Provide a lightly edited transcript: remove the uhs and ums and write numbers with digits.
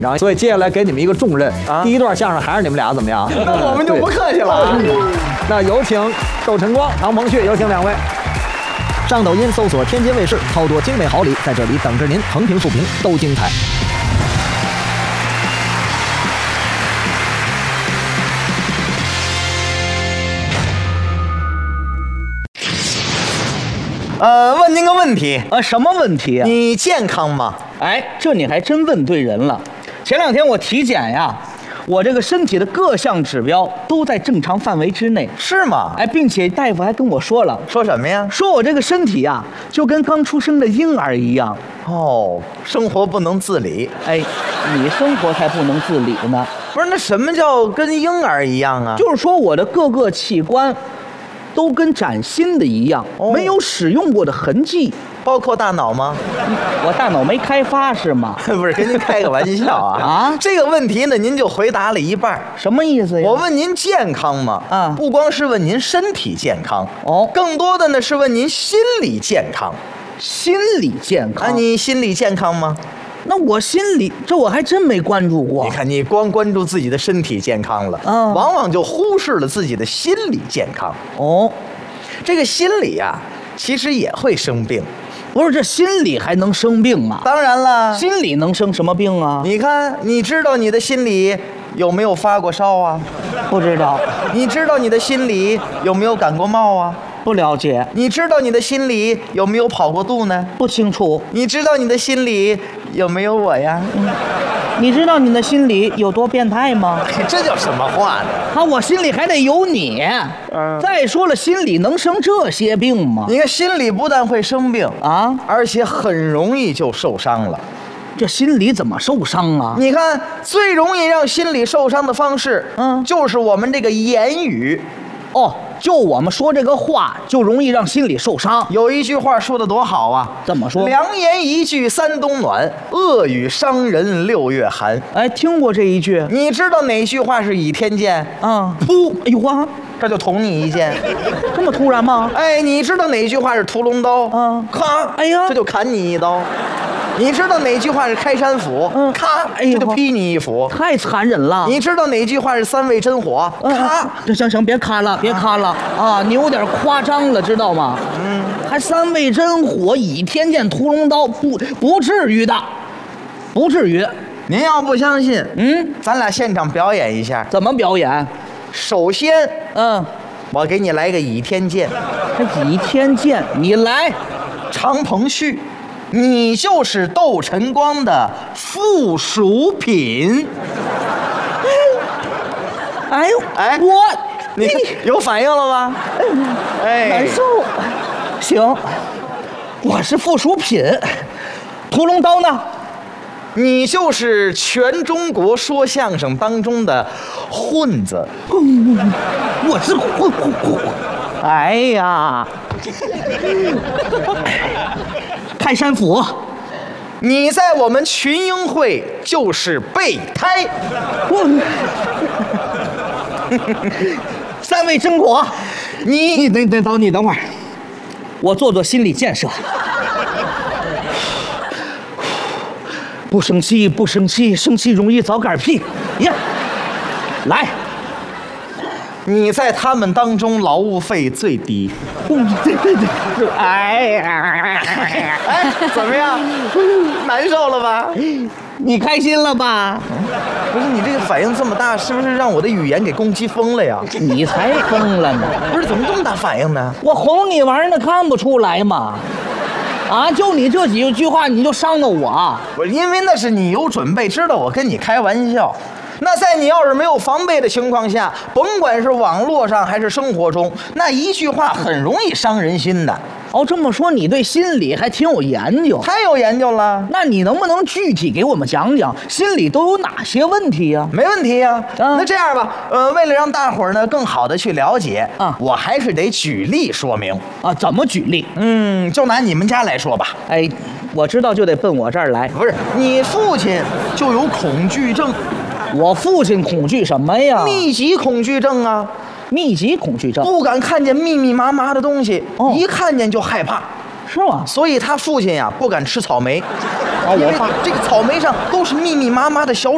所以接下来给你们一个重任啊！第一段相声还是你们俩怎么样？ 那我们就不客气了。 那有请窦晨光、唐鹏旭，有请两位。上抖音搜索天津卫视，好多精美好礼在这里等着您，横评竖评都精彩。 问您个问题什么问题啊？ 你健康吗？ 哎，这你还真问对人了。前两天我体检呀，我这个身体的各项指标都在正常范围之内。 是吗？ 哎，并且大夫还跟我说了， 说什么呀？ 说我这个身体呀，就跟刚出生的婴儿一样。 哦，生活不能自理。 哎，你生活才不能自理呢。 不是，那什么叫跟婴儿一样啊？ 就是说我的各个器官都跟崭新的一样，没有使用过的痕迹。 包括大脑吗？ 我大脑没开发是吗？ 不是，跟您开个玩笑啊！ 啊， 这个问题呢，您就回答了一半。 什么意思呀？ 我问您健康吗？ 啊， 不光是问您身体健康， 哦， 更多的呢是问您心理健康。 心理健康？ 你心理健康吗？ 那我心里这我还真没关注过。 你看，你光关注自己的身体健康了，往往就忽视了自己的心理健康。 哦， 这个心理呀，其实也会生病。 不是，这心理还能生病吗？ 当然了， 心理能生什么病啊？ 你看，你知道你的心里有没有发过烧啊？ 不知道。 你知道你的心里有没有感过冒啊？ 不了解。 你知道你的心里有没有跑过肚呢？ 不清楚。 你知道你的心里有没有我呀？ 你知道你的心里有多变态吗？ 这叫什么话呢？ 啊，我心里还得有你。再说了，心里能生这些病吗？ 你看，心里不但会生病啊， 而且很容易就受伤了。 这心理怎么受伤啊？ 你看，最容易让心理受伤的方式，就是我们这个言语。 哦，就我们说这个话，就容易让心里受伤。 有一句话说得多好啊！ 怎么说？ 良言一句三冬暖，恶语伤人六月寒。 哎，听过这一句？ 你知道哪句话是倚天剑？ 噗！哎呦啊， 这就捅你一剑。 这么突然吗？ 哎，你知道哪句话是屠龙刀？咔！ 哎呀， 这就砍你一刀。你知道哪句话是开山斧？咔！这就劈你一斧。 太残忍了。 你知道哪句话是三味真火？咔！ 行，别咔了，别咔了啊！你有点夸张了，知道吗？还三味真火、倚天剑、屠龙刀，不至于的，不至于。 您要不相信，咱俩现场表演一下。 怎么表演？ 首先，我给你来个倚天剑。 这倚天剑，你来。 常鹏旭，你就是窦晨光的附属品。 哎呦， 哎，你有反应了吗？哎， 难受。行，我是附属品。屠龙刀呢？ 你就是全中国说相声当中的混子。 我是混。哎呀，开山斧。 你在我们群英会就是备胎。 三味真火。你等会儿，我做心理建设。不生气，生气容易早嗝屁。呀，来， 你在他们当中劳务费最低。 对，哎呀， 怎么样？难受了吧？ 你开心了吧？ 不是，你这个反应这么大，是不是让我的语言给攻击疯了呀？ 你才疯了呢！ 不是，怎么这么大反应呢？ 我哄你玩呢，看不出来吗？啊，就你这几句话，你就伤到我。 不是，因为那是你有准备，知道我跟你开玩笑。那在你要是没有防备的情况下，甭管是网络上还是生活中，那一句话很容易伤人心的。 哦，这么说你对心理还挺有研究， 太有研究了。 那你能不能具体给我们讲讲心理都有哪些问题呀？ 没问题呀。那这样吧，为了让大伙儿呢更好的去了解我还是得举例说明啊。怎么举例？ 就拿你们家来说吧。 哎，我知道就得奔我这儿来。 不是，你父亲就有恐惧症。 我父亲恐惧什么呀？ 密集恐惧症啊。 密集恐惧症， 不敢看见密密麻麻的东西，一看见就害怕， 是吗？ 所以他父亲呀不敢吃草莓，因为这个草莓上都是密密麻麻的小